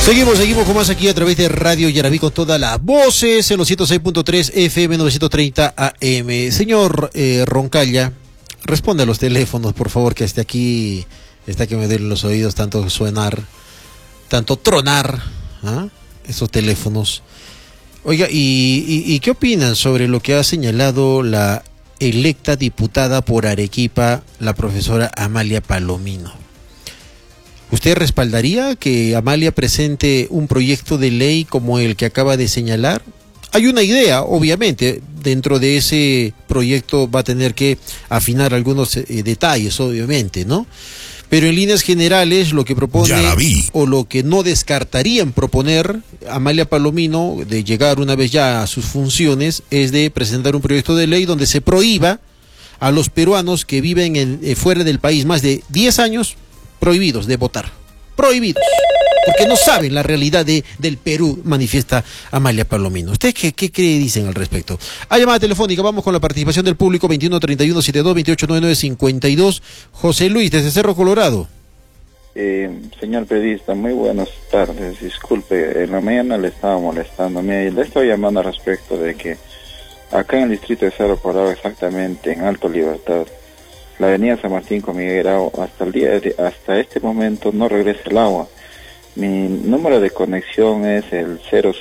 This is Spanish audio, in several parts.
Seguimos con más aquí a través de Radio Yaraví con todas las voces en los 106.3 FM 930 AM. Señor Roncalla, responde a los teléfonos, por favor, que esté aquí, está que me den los oídos tanto sonar, tanto tronar, esos teléfonos. Oiga, ¿y qué opinan sobre lo que ha señalado la electa diputada por Arequipa, la profesora Amalia Palomino? ¿Usted respaldaría que Amalia presente un proyecto de ley como el que acaba de señalar? Hay una idea, obviamente, dentro de ese proyecto va a tener que afinar algunos detalles, obviamente, ¿no? Pero en líneas generales lo que propone o lo que no descartarían proponer Amalia Palomino de llegar una vez ya a sus funciones es de presentar un proyecto de ley donde se prohíba a los peruanos que viven fuera del país más de 10 años prohibidos de votar, prohibidos, porque no saben la realidad del Perú, manifiesta Amalia Palomino. ¿Usted qué dicen al respecto? Hay llamada telefónica, vamos con la participación del público, 21-31-72-28-99-52. José Luis, desde Cerro Colorado. Señor periodista, muy buenas tardes. Disculpe, en la mañana le estaba molestando. Le estoy llamando al respecto de que acá en el distrito de Cerro Colorado, exactamente en Alto Libertad, la avenida San Martín con Miguel Grau, hasta este momento no regresa el agua. Mi número de conexión es el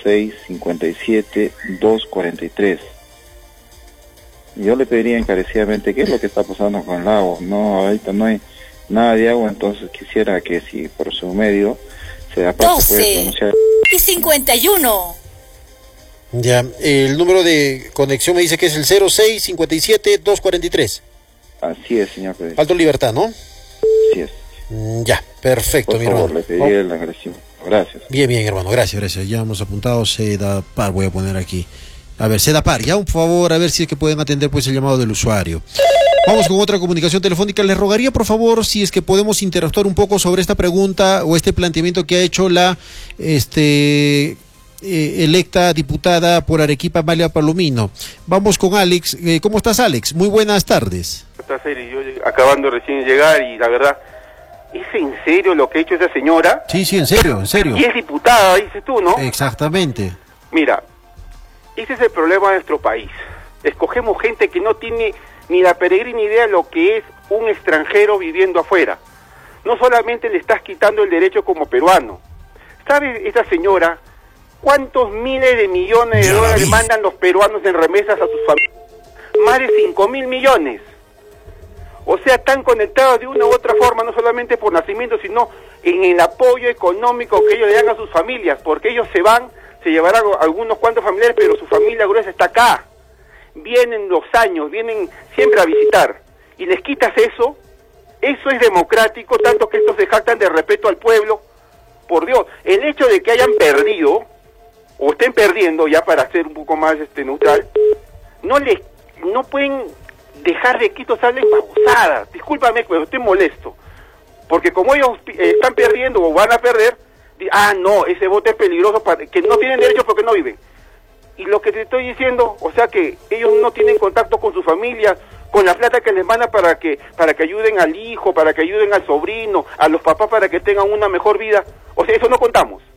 06-57-243. Yo le pediría encarecidamente qué es lo que está pasando con el agua. No, ahorita no hay nada de agua, entonces quisiera que si por su medio se puede pronunciar. 12:51. Ya, el número de conexión me dice que es el 06-57-243. Así es, señor periodista. Alto Libertad, ¿no? Así es. Ya, perfecto, por mi favor, hermano. Le pediría la agresión. Gracias. Bien, hermano, gracias. Ya hemos apuntado Sedapar, voy a poner aquí. A ver, Sedapar, ya un favor, a ver si es que pueden atender pues el llamado del usuario. Vamos con otra comunicación telefónica. Les rogaría, por favor, si es que podemos interactuar un poco sobre esta pregunta o este planteamiento que ha hecho la electa diputada por Arequipa, Amalia Palomino. Vamos con Alex. ¿Cómo estás, Alex? Muy buenas tardes. Yo acabando recién de llegar y la verdad, ¿es en serio lo que ha hecho esa señora? Sí, en serio. Y es diputada, dices tú, ¿no? Exactamente. Mira, ese es el problema de nuestro país. Escogemos gente que no tiene ni la peregrina idea de lo que es un extranjero viviendo afuera. No solamente le estás quitando el derecho como peruano. ¿Sabe esa señora cuántos miles de millones de dólares mandan los peruanos en remesas a sus familias? Más de 5.000 millones. O sea, están conectados de una u otra forma, no solamente por nacimiento, sino en el apoyo económico que ellos le dan a sus familias, porque ellos se llevarán algunos cuantos familiares, pero su familia gruesa está acá. Vienen los años, vienen siempre a visitar, y les quitas eso es democrático, tanto que estos se jactan de respeto al pueblo. Por Dios, el hecho de que hayan perdido, o estén perdiendo, ya para ser un poco más neutral, no pueden dejar de que estos hablen babosadas. Discúlpame, pero estoy molesto, porque como ellos están perdiendo o van a perder, no, ese voto es peligroso, que no tienen derecho porque no viven. Y lo que te estoy diciendo, o sea que ellos no tienen contacto con su familia, con la plata que les manda para que ayuden al hijo, para que ayuden al sobrino, a los papás para que tengan una mejor vida. O sea, eso no contamos.